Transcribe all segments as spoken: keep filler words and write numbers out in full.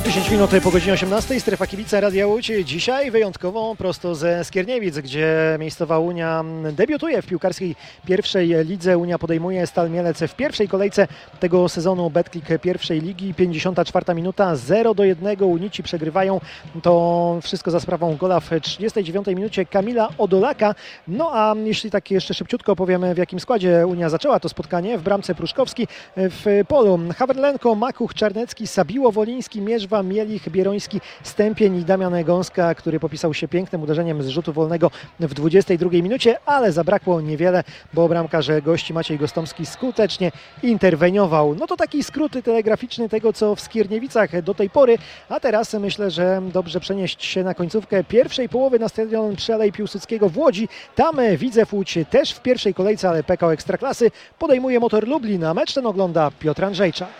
dziesięć minut po godzinie osiemnastej, strefa kibica Radia Łódź. Dzisiaj wyjątkowo prosto ze Skierniewic, gdzie miejscowa Unia debiutuje w piłkarskiej pierwszej lidze. Unia podejmuje Stal Mielec w pierwszej kolejce tego sezonu Betclic pierwszej ligi. pięćdziesiąta czwarta minuta, zero do jednego. Unici przegrywają. To wszystko za sprawą gola w trzydziestej dziewiątej minucie Kamila Odolaka. No a jeśli tak jeszcze szybciutko powiemy, w jakim składzie Unia zaczęła to spotkanie. W bramce Pruszkowski, w polu Hawerlenko, Makuch, Czarnecki, Sabiło, Woliński, Mierzwa, Mielich, Bieroński, Stępień i Damian Gąska, który popisał się pięknym uderzeniem z rzutu wolnego w dwudziestej drugiej minucie, ale zabrakło niewiele, bo bramkarz gości Maciej Gostomski skutecznie interweniował. No to taki skrót telegraficzny tego, co w Skierniewicach do tej pory, a teraz myślę, że dobrze przenieść się na końcówkę pierwszej połowy na stadion przy Alei Piłsudskiego w Łodzi. Tam Widzew Łódź też w pierwszej kolejce, ale P K O Ekstraklasy podejmuje Motor Lublin, a mecz ten ogląda Piotr Andrzejczak.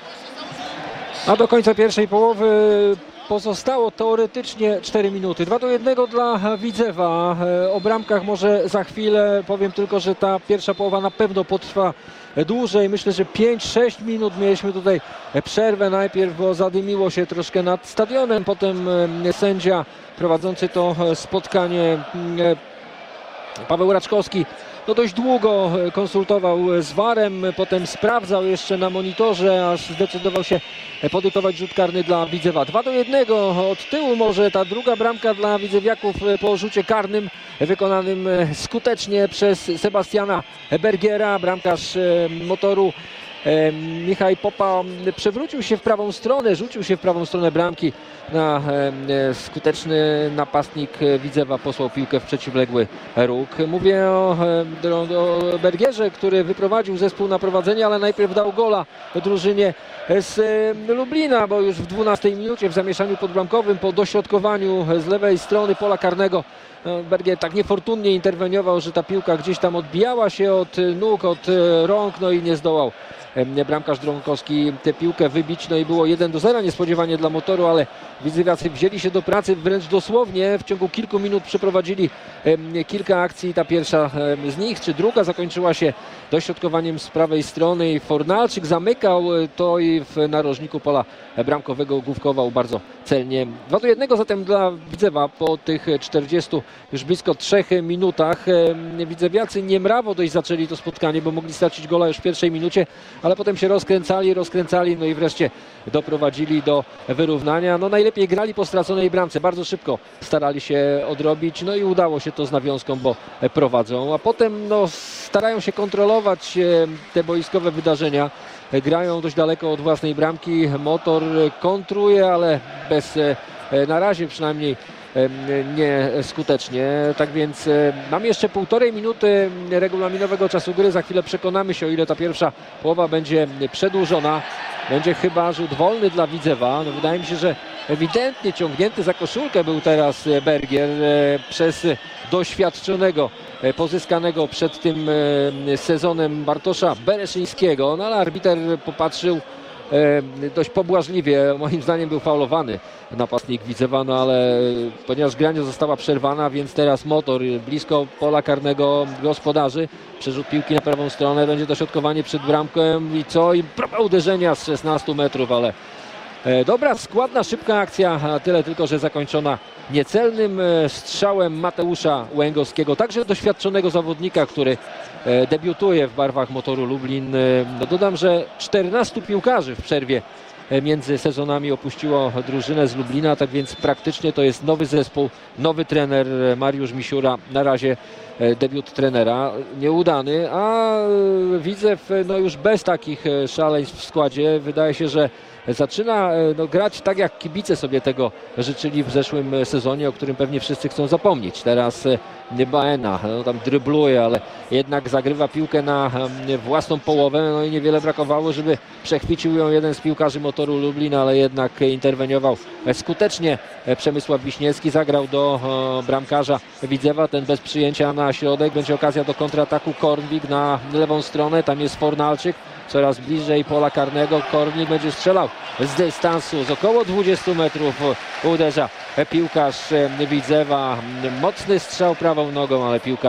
A do końca pierwszej połowy pozostało teoretycznie cztery minuty. dwa do jednego dla Widzewa. O bramkach może za chwilę. Powiem tylko, że ta pierwsza połowa na pewno potrwa dłużej. Myślę, że pięć sześć minut. Mieliśmy tutaj przerwę najpierw, bo zadymiło się troszkę nad stadionem. Potem sędzia prowadzący to spotkanie, Paweł Raczkowski, no dość długo konsultował z warem, potem sprawdzał jeszcze na monitorze, aż zdecydował się podyktować rzut karny dla Widzewa. dwa do jednego od tyłu może ta druga bramka dla widzewiaków po rzucie karnym wykonanym skutecznie przez Sebastiana Bergiera. Bramkarz Motoru Michał Popa przewrócił się w prawą stronę, rzucił się w prawą stronę bramki. Na skuteczny napastnik Widzewa posłał piłkę w przeciwległy róg. Mówię o, o Bergierze, który wyprowadził zespół na prowadzenie, ale najpierw dał gola drużynie z Lublina, bo już w dwunastej minucie w zamieszaniu podbramkowym po dośrodkowaniu z lewej strony pola karnego Bergier tak niefortunnie interweniował, że ta piłka gdzieś tam odbijała się od nóg, od rąk, no i nie zdołał bramkarz Drągowski tę piłkę wybić. No i było jeden do zera niespodziewanie dla Motoru, ale widzewiacy wzięli się do pracy, wręcz dosłownie w ciągu kilku minut przeprowadzili kilka akcji. Ta pierwsza z nich, czy druga, zakończyła się dośrodkowaniem z prawej strony i Fornalczyk zamykał to i w narożniku pola bramkowego główkował bardzo celnie. dwa do jednego zatem dla Widzewa po tych czterdziestu już blisko trzech minutach. Widzewiacy niemrawo dość zaczęli to spotkanie, bo mogli stracić gola już w pierwszej minucie, ale potem się rozkręcali, rozkręcali, no i wreszcie doprowadzili do wyrównania. No najlepiej grali po straconej bramce, bardzo szybko starali się odrobić, no i udało się to z nawiązką, bo prowadzą, a potem no starają się kontrolować te boiskowe wydarzenia. Grają dość daleko od własnej bramki, Motor kontruje, ale bez, na razie przynajmniej nie skutecznie. Tak więc mam jeszcze półtorej minuty regulaminowego czasu gry. Za chwilę przekonamy się, o ile ta pierwsza połowa będzie przedłużona. Będzie chyba rzut wolny dla Widzewa. No wydaje mi się, że ewidentnie ciągnięty za koszulkę był teraz Bergier przez doświadczonego, pozyskanego przed tym sezonem Bartosza Bereszyńskiego. No ale arbiter popatrzył dość pobłażliwie. Moim zdaniem był faulowany napastnik Widzewa, no ale ponieważ gra nie została przerwana, więc teraz Motor blisko pola karnego gospodarzy. Przerzut piłki na prawą stronę, będzie dośrodkowanie przed bramką i co? I próba uderzenia z szesnastu metrów, ale dobra, składna, szybka akcja, tyle tylko, że zakończona niecelnym strzałem Mateusza Łęgowskiego, także doświadczonego zawodnika, który debiutuje w barwach Motoru Lublin. No dodam, że czternastu piłkarzy w przerwie między sezonami opuściło drużynę z Lublina, tak więc praktycznie to jest nowy zespół, nowy trener Mariusz Misiura. Na razie debiut trenera nieudany, a Widzew no już bez takich szaleństw w składzie. Wydaje się, że zaczyna no, grać tak, jak kibice sobie tego życzyli w zeszłym sezonie, o którym pewnie wszyscy chcą zapomnieć. Teraz Baena no, tam drybluje, ale jednak zagrywa piłkę na własną połowę. No i niewiele brakowało, żeby przechwycił ją jeden z piłkarzy Motoru Lublin, ale jednak interweniował skutecznie Przemysław Wiśniewski. Zagrał do bramkarza Widzewa, ten bez przyjęcia na środek. Będzie okazja do kontrataku. Kornwik na lewą stronę, tam jest Fornalczyk. Coraz bliżej pola karnego. Kornik będzie strzelał z dystansu, z około dwudziestu metrów uderza piłkarz Widzewa. Mocny strzał prawą nogą, ale piłka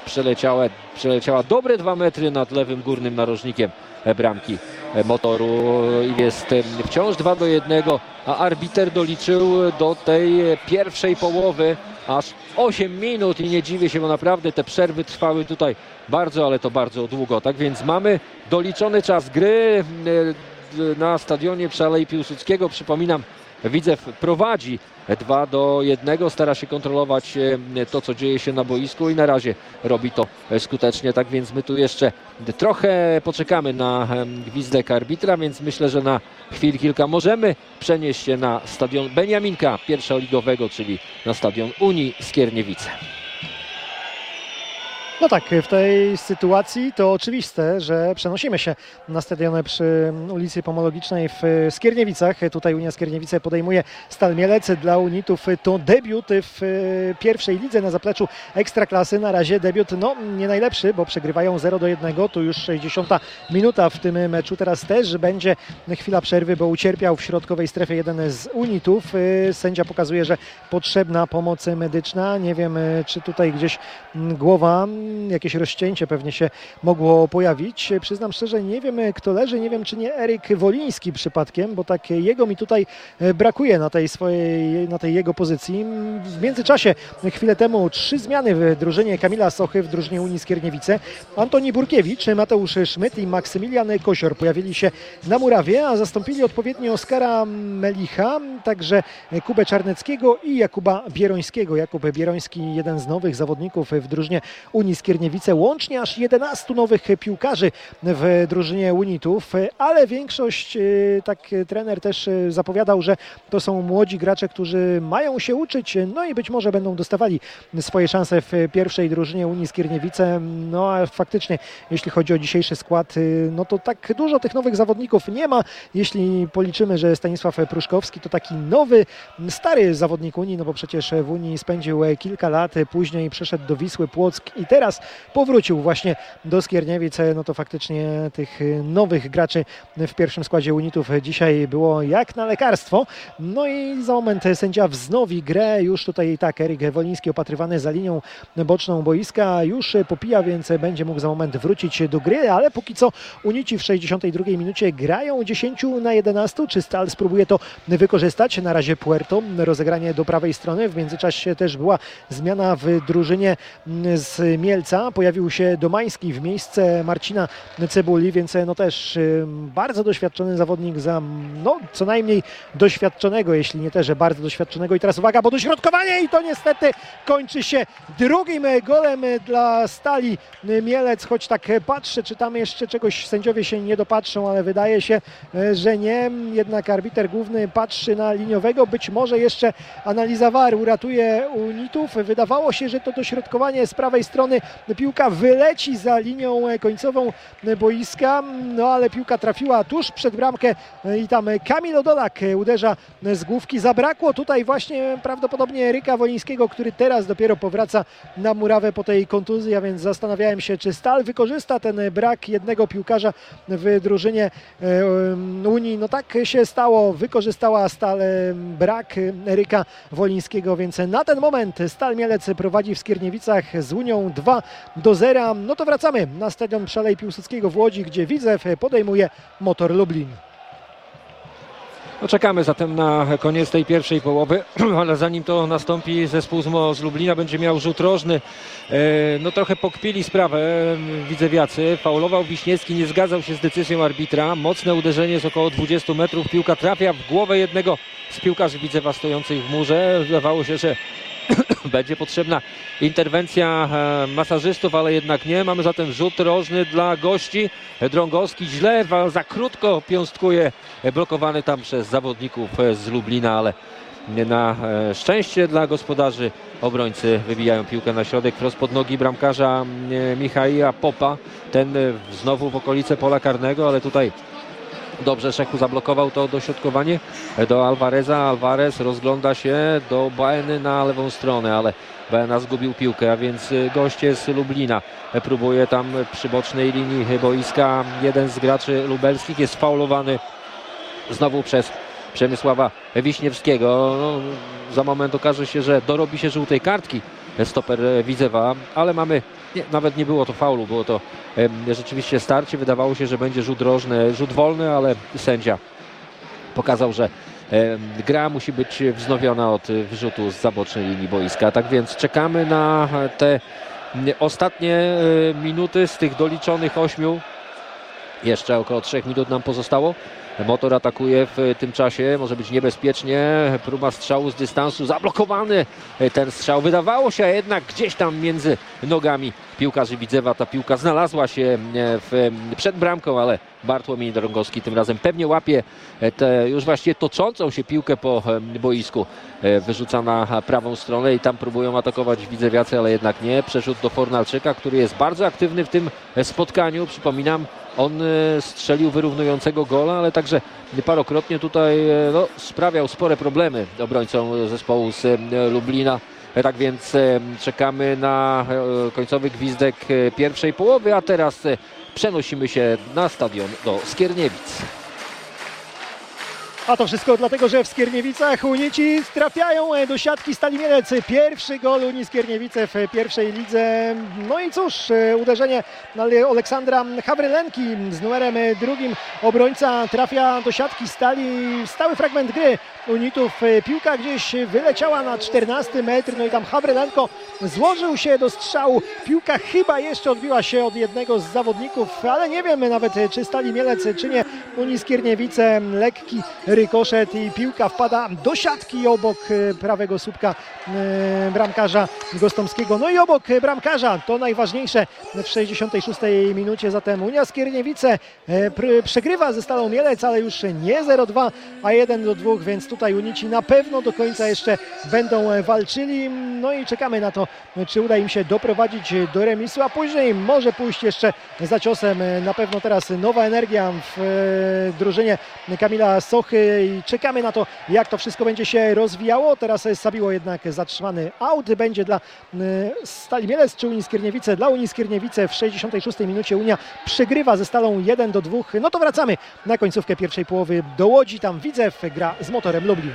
przeleciała, przeleciała dobre dwa metry nad lewym górnym narożnikiem bramki Motoru i jest wciąż dwa do jednego, a arbiter doliczył do tej pierwszej połowy aż osiem minut i nie dziwię się, bo naprawdę te przerwy trwały tutaj bardzo, ale to bardzo długo. Tak więc mamy doliczony czas gry na stadionie przy Alei Piłsudskiego. Przypominam, Widzew prowadzi dwa do jednego, stara się kontrolować to, co dzieje się na boisku i na razie robi to skutecznie. Tak więc my tu jeszcze trochę poczekamy na gwizdek arbitra, więc myślę, że na chwil kilka możemy przenieść się na stadion Beniaminka pierwszoligowego, czyli na stadion Unii Skierniewice. No tak, w tej sytuacji to oczywiste, że przenosimy się na stadion przy ulicy Pomologicznej w Skierniewicach. Tutaj Unia Skierniewice podejmuje Stal Mielec. Dla Unitów to debiut w pierwszej lidze na zapleczu Ekstraklasy. Na razie debiut no nie najlepszy, bo przegrywają zero do jednego. Tu już sześćdziesiąta minuta w tym meczu. Teraz też będzie chwila przerwy, bo ucierpiał w środkowej strefie jeden z Unitów. Sędzia pokazuje, że potrzebna pomoc medyczna. Nie wiem, czy tutaj gdzieś głowa, jakieś rozcięcie pewnie się mogło pojawić. Przyznam szczerze, nie wiem kto leży, nie wiem czy nie Eryk Woliński przypadkiem, bo tak jego mi tutaj brakuje na tej swojej, na tej jego pozycji. W międzyczasie chwilę temu trzy zmiany w drużynie Kamila Sochy, w drużynie Unii Skierniewice. Antoni Burkiewicz, Mateusz Szmyt i Maksymilian Kosior pojawili się na murawie, a zastąpili odpowiednio Oskara Melicha, także Kubę Czarneckiego i Jakuba Bierońskiego. Jakub Bieroński, jeden z nowych zawodników w drużynie Unii Skierniewice. Łącznie aż jedenastu nowych piłkarzy w drużynie Unitów, ale większość, tak trener też zapowiadał, że to są młodzi gracze, którzy mają się uczyć, no i być może będą dostawali swoje szanse w pierwszej drużynie Unii Skierniewice. No a faktycznie, jeśli chodzi o dzisiejszy skład, no to tak dużo tych nowych zawodników nie ma. Jeśli policzymy, że Stanisław Pruszkowski to taki nowy, stary zawodnik Unii, no bo przecież w Unii spędził kilka lat, później przeszedł do Wisły Płock i teraz powrócił właśnie do Skierniewic, no to faktycznie tych nowych graczy w pierwszym składzie Unitów dzisiaj było jak na lekarstwo. No i za moment sędzia wznowi grę. Już tutaj tak Eryk Woliński opatrywany za linią boczną boiska już popija, więc będzie mógł za moment wrócić do gry, ale póki co Unici w sześćdziesiątej drugiej minucie grają dziesięć na jedenaście. Czy Stal spróbuje to wykorzystać? Na razie Puerto, rozegranie do prawej strony. W międzyczasie też była zmiana w drużynie z Mielca. Pojawił się Domański w miejsce Marcina Cebuli, więc no też bardzo doświadczony zawodnik za no co najmniej doświadczonego, jeśli nie też bardzo doświadczonego. I teraz uwaga, bo dośrodkowanie i to niestety kończy się drugim golem dla Stali Mielec, choć tak patrzę, czy tam jeszcze czegoś sędziowie się nie dopatrzą, ale wydaje się, że nie. Jednak arbiter główny patrzy na liniowego, być może jeszcze analiza V A R uratuje Unitów. Wydawało się, że to dośrodkowanie z prawej strony, piłka wyleci za linią końcową boiska, no ale piłka trafiła tuż przed bramkę i tam Kamil Odolak uderza z główki. Zabrakło tutaj właśnie prawdopodobnie Eryka Wolińskiego, który teraz dopiero powraca na murawę po tej kontuzji, a więc zastanawiałem się, czy Stal wykorzysta ten brak jednego piłkarza w drużynie Unii. No tak się stało, wykorzystała Stal brak Eryka Wolińskiego, więc na ten moment Stal Mielec prowadzi w Skierniewicach z Unią dwa do zera. No to wracamy na stadion przy Alei Piłsudskiego w Łodzi, gdzie Widzew podejmuje Motor Lublin. No czekamy zatem na koniec tej pierwszej połowy, ale zanim to nastąpi, zespół z Lublina będzie miał rzut rożny. No trochę pokpili sprawę widzewiacy. Faulował Wiśniewski, nie zgadzał się z decyzją arbitra. Mocne uderzenie z około dwudziestu metrów. Piłka trafia w głowę jednego z piłkarzy Widzewa stojących w murze. Wydawało się, że będzie potrzebna interwencja masażystów, ale jednak nie. Mamy zatem rzut rożny dla gości. Drągowski źle, za krótko piąstkuje, blokowany tam przez zawodników z Lublina, ale na szczęście dla gospodarzy obrońcy wybijają piłkę na środek wprost pod nogi bramkarza Michaila Popa. Ten znowu w okolice pola karnego, ale tutaj dobrze Szechu zablokował to dośrodkowanie do Alvareza. Alvarez rozgląda się do Baeny na lewą stronę, ale Baena zgubił piłkę, a więc goście z Lublina próbuje tam przy bocznej linii boiska. Jeden z graczy lubelskich jest faulowany znowu przez Przemysława Wiśniewskiego. No, za moment okaże się, że dorobi się żółtej kartki stoper Widzewa, ale mamy, nie, nawet nie było to faulu, było to e, rzeczywiście starcie. Wydawało się, że będzie rzut rożny, rzut wolny, ale sędzia pokazał, że e, gra musi być wznowiona od wyrzutu z zabocznej linii boiska. Tak więc czekamy na te ostatnie e, minuty z tych doliczonych ośmiu. Jeszcze około trzech minut nam pozostało. Motor atakuje w tym czasie, może być niebezpiecznie, próba strzału z dystansu, zablokowany ten strzał, wydawało się, a jednak gdzieś tam między nogami piłkarzy Widzewa ta piłka znalazła się w, przed bramką, ale Bartłomiej Drągowski tym razem pewnie łapie tę już właściwie toczącą się piłkę po boisku, wyrzuca na prawą stronę i tam próbują atakować widzewiacy, ale jednak nie. Przerzut do Fornalczyka, który jest bardzo aktywny w tym spotkaniu, przypominam, on strzelił wyrównującego gola, ale także parokrotnie tutaj no, sprawiał spore problemy obrońcom zespołu z Lublina. Tak więc czekamy na końcowy gwizdek pierwszej połowy, a teraz przenosimy się na stadion do Skierniewic. A to wszystko dlatego, że w Skierniewicach Unici trafiają do siatki Stali Mielec. Pierwszy gol Unii Skierniewice w pierwszej lidze. No i cóż, uderzenie Aleksandra Hawrylenki z numerem drugim. Obrońca trafia do siatki Stali. Stały fragment gry Unitów. Piłka gdzieś wyleciała na czternasty metr. No i tam Hawrylenko złożył się do strzału. Piłka chyba jeszcze odbiła się od jednego z zawodników, ale nie wiemy nawet, czy Stali Mielec, czy nie. Unii Skierniewice lekki rykoszet i piłka wpada do siatki obok prawego słupka bramkarza Gostomskiego. No i obok bramkarza, to najważniejsze w sześćdziesiątej szóstej minucie. Zatem Unia Skierniewice przegrywa ze Stalą Mielec, ale już nie zero dwa, a jeden do dwóch, więc tutaj Unici na pewno do końca jeszcze będą walczyli. No i czekamy na to, czy uda im się doprowadzić do remisu, a później może pójść jeszcze za ciosem. Na pewno teraz nowa energia w drużynie Kamila Sochy i czekamy na to, jak to wszystko będzie się rozwijało. Teraz Sabiło jednak zatrzymany aut. Będzie dla Stali Mielec czy Unii Skierniewice? Dla Unii Skierniewice w sześćdziesiątej szóstej minucie Unia przegrywa ze Stalą jeden do dwóch. No to wracamy na końcówkę pierwszej połowy do Łodzi. Tam Widzew gra z Motorem Lublin.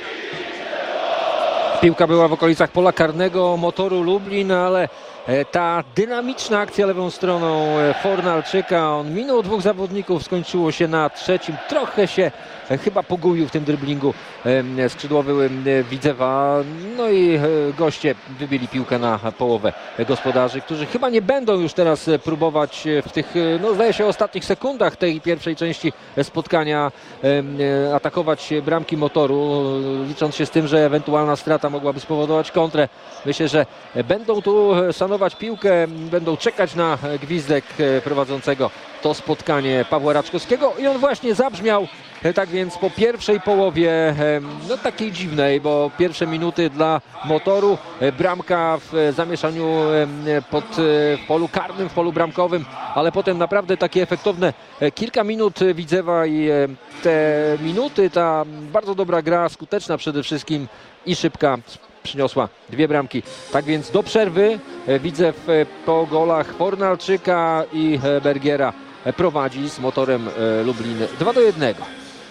Piłka była w okolicach pola karnego Motoru Lublin, ale ta dynamiczna akcja lewą stroną Fornalczyka, on minął dwóch zawodników, skończyło się na trzecim. Trochę się chyba pogubił w tym dryblingu skrzydłowy Widzewa. No i goście wybili piłkę na połowę gospodarzy, którzy chyba nie będą już teraz próbować w tych, no zdaje się, ostatnich sekundach tej pierwszej części spotkania atakować bramki Motoru, licząc się z tym, że ewentualna strata mogłaby spowodować kontrę. Myślę, że będą tu szanować piłkę, będą czekać na gwizdek prowadzącego to spotkanie Pawła Raczkowskiego i on właśnie zabrzmiał. Tak więc po pierwszej połowie, no takiej dziwnej, bo pierwsze minuty dla Motoru, bramka w zamieszaniu pod w polu karnym, w polu bramkowym, ale potem naprawdę takie efektowne kilka minut Widzewa i te minuty, ta bardzo dobra gra, skuteczna przede wszystkim i szybka, przyniosła dwie bramki. Tak więc do przerwy Widzew po golach Fornalczyka i Bergiera prowadzi z Motorem Lublin dwa do jednego.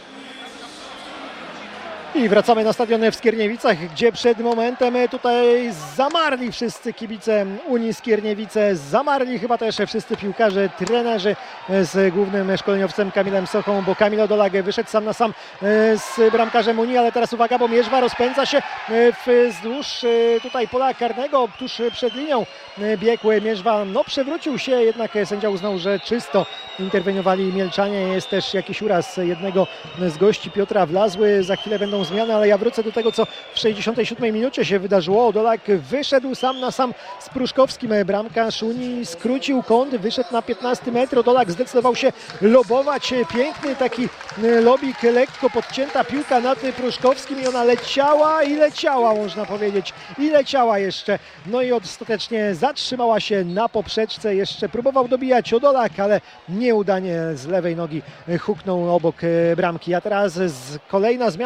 I wracamy na stadion w Skierniewicach, gdzie przed momentem tutaj zamarli wszyscy kibice Unii Skierniewice, zamarli chyba też wszyscy piłkarze, trenerzy z głównym szkoleniowcem Kamilem Sochą, bo Kamil Odolagę wyszedł sam na sam z bramkarzem Unii, ale teraz uwaga, bo Mierzwa rozpędza się wzdłuż tutaj pola karnego, tuż przed linią biegły Mierzwa, no przewrócił się, jednak sędzia uznał, że czysto interweniowali Mielczanie, jest też jakiś uraz jednego z gości Piotra Wlazły, za chwilę będą zmiany, ale ja wrócę do tego, co w sześćdziesiątej siódmej minucie się wydarzyło. Odolak wyszedł sam na sam z Pruszkowskim. Bramkarz Unii skrócił kąt, wyszedł na piętnasty metr. Odolak zdecydował się lobować. Piękny taki lobik, lekko podcięta piłka nad Pruszkowskim i ona leciała i leciała, można powiedzieć. I leciała jeszcze. No i ostatecznie zatrzymała się na poprzeczce. Jeszcze próbował dobijać Odolak, ale nieudanie z lewej nogi huknął obok bramki. A teraz kolejna zmiana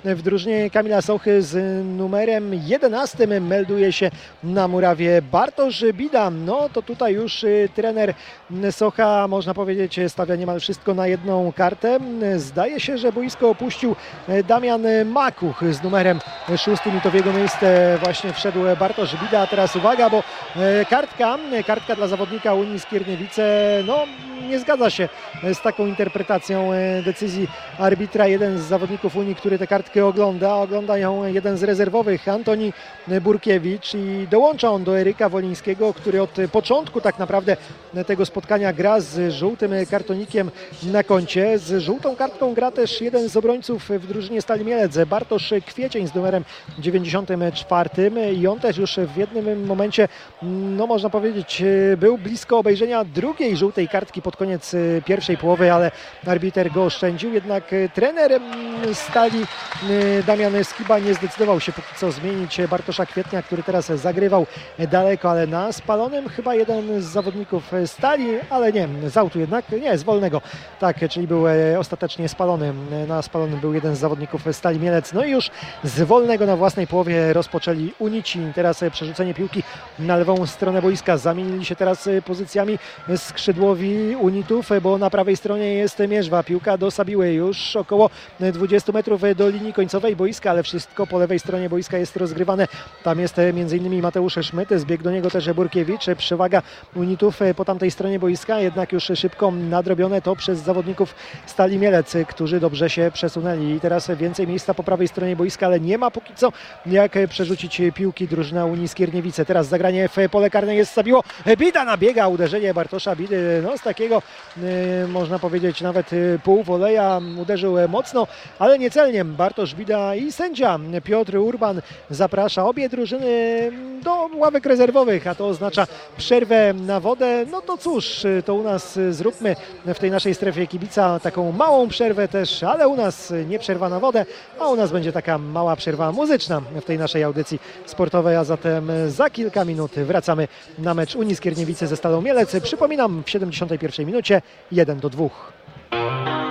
w drużynie Kamila Sochy z numerem jedenastym melduje się na murawie Bartosz Bida. No to tutaj już trener Socha, można powiedzieć, stawia niemal wszystko na jedną kartę. Zdaje się, że boisko opuścił Damian Makuch z numerem szóstym i to w jego miejsce właśnie wszedł Bartosz Bida. A teraz uwaga, bo kartka, kartka dla zawodnika Unii Skierniewice, no nie zgadza się z taką interpretacją decyzji arbitra. Jeden z zawodników Unii, który tę kartkę ogląda, ogląda ją jeden z rezerwowych, Antoni Burkiewicz, i dołącza on do Eryka Wolińskiego, który od początku tak naprawdę tego spotkania gra z żółtym kartonikiem na koncie. Z żółtą kartką gra też jeden z obrońców w drużynie Stali Mielec, Bartosz Kwiecień z numerem dziewięćdziesiątym czwartym, i on też już w jednym momencie, no można powiedzieć, był blisko obejrzenia drugiej żółtej kartki pod koniec pierwszej połowy, ale arbiter go oszczędził. Jednak trener Stali Damian Skiba nie zdecydował się póki co zmienić Bartosza Kwietnia, który teraz zagrywał daleko, ale na spalonym chyba jeden z zawodników Stali, ale nie, z autu jednak, nie, z wolnego, tak, czyli był ostatecznie spalony. Na spalonym był jeden z zawodników Stali Mielec. No i już z wolnego na własnej połowie rozpoczęli Unici. Teraz przerzucenie piłki na lewą stronę boiska. Zamienili się teraz pozycjami skrzydłowi Unitów, bo na prawej stronie jest Mierzwa. Piłka do Sabiły, już około dwudziestu metrów do linii końcowej boiska, ale wszystko po lewej stronie boiska jest rozgrywane. Tam jest między innymi Mateusz Szmyt, zbiegł do niego też Burkiewicz. Przewaga Unitów po tamtej stronie boiska, jednak już szybko nadrobione to przez zawodników Stali Mielec, którzy dobrze się przesunęli. I teraz więcej miejsca po prawej stronie boiska, ale nie ma póki co jak przerzucić piłki drużyna Unii Skierniewice. Teraz zagranie w pole karne jest Sabiło. Bida nabiega, uderzenie Bartosza Bidy, no z takiego yy, można powiedzieć nawet pół woleja uderzył mocno, ale niecelnie. Bartosz Bida i sędzia Piotr Urban zaprasza obie drużyny do ławek rezerwowych, a to oznacza przerwę na wodę. No to cóż, to u nas zróbmy w tej naszej strefie kibica taką małą przerwę też, ale u nas nie przerwa na wodę, a u nas będzie taka mała przerwa muzyczna w tej naszej audycji sportowej, a zatem za kilka minut wracamy na mecz Unii Skierniewice ze Stalą Mielec. Przypominam, w siedemdziesiątej pierwszej minucie jeden do dwóch.